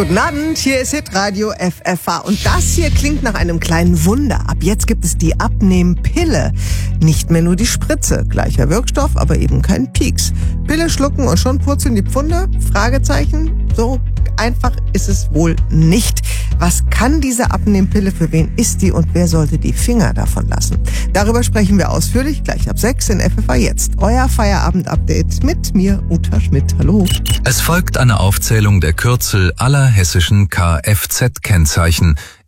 Guten Abend, hier ist Hitradio FFH und das hier klingt nach einem kleinen Wunder. Ab jetzt gibt es die Abnehmpille. Nicht mehr nur die Spritze, gleicher Wirkstoff, aber eben kein Pieks. Pille schlucken und schon purzeln die Pfunde? Fragezeichen. So einfach ist es wohl nicht. Was kann diese Abnehmpille, für wen ist die und wer sollte die Finger davon lassen? Darüber sprechen wir ausführlich gleich ab 6 in FFH jetzt. Euer Feierabend-Update mit mir, Uta Schmidt. Hallo. Es folgt eine Aufzählung der Kürzel aller hessischen Kfz-Kennzeichen.